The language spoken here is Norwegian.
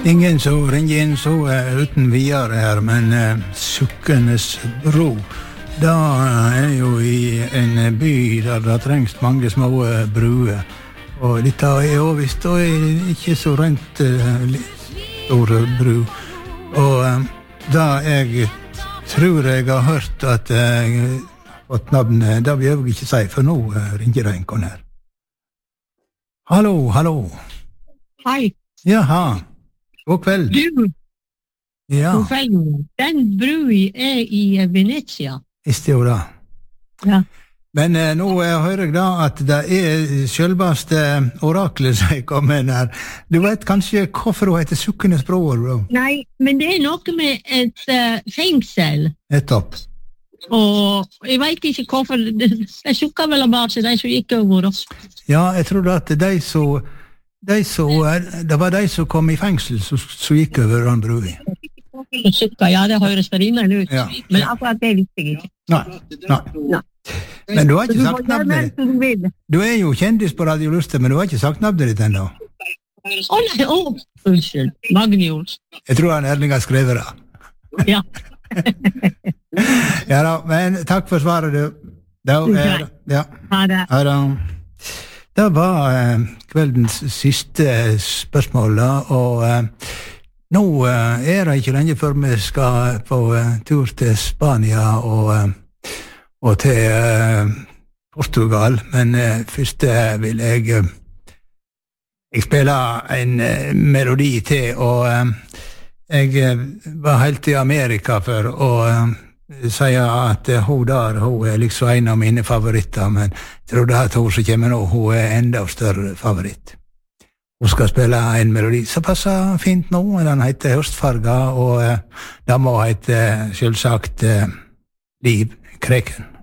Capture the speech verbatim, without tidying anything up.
Ingen som ringer inn så uh, uten videre her, men uh, Sukkenes bro, da er jo i en by der det trengs mange små uh, bruer. Og dette er jo visst og er ikke så rent uh, store bru. Og uh, da jeg tror jeg har hørt at jeg uh, fått navnet, da vil jeg ikke si, for nå uh, ringer det en kon her. Hallo, hallo. Hei. Jaha. God kveld. Du, ja. god kveld. Den brui er i Venezia. Visste jo da. Ja. Men eh, nå eh, hører jeg da at det er selveste oraklet som kommer inn her. Du vet kanskje hvorfor hun heter Sukkenes bro, bro? Nei, men det er noe med et uh, fengsel. Nettopp. Og jeg vet ikke hvorfor. Det, det sukker vel bare til de som gikk over oss. Ja, jeg trodde at de som De som, det var de som kom i fengsel som, som gikk over den brui. Sukker, ja, det høres rimelig ut. Ja. Men akkurat det visste jeg ikke. Nei, nei. Nei. Men du har ikke Du sagt må gjøre navnet som du vil. Du er jo kjendis på Radio Luster, men du har ikke sagt navnet ditt ennå. Å nei, å, unnskyld. Magne Olsen. Jeg tror han Erling har skrevet det. Ja. Ja da, men takk for svaret, du. Da er, ja. Ha det. Ha det. Det var eh, kveldens siste spørsmål, da, og eh, nå eh, er det ikke lenge før vi skal på eh, tur til Spania og, eh, og til eh, Portugal, men eh, først eh, vil jeg eh, jeg spille en eh, melodi til, og eh, jeg eh, var helt i Amerika for å eh, sier at uh, hun der, hun er liksom en av mine favoritter, men jeg tror det at hun som kommer nå, hun er enda større favoritt. Hun skal spille en melodi som passer fint nå, den heter Høstfarga, og uh, den må hete selvsagt uh, Liv Kreken.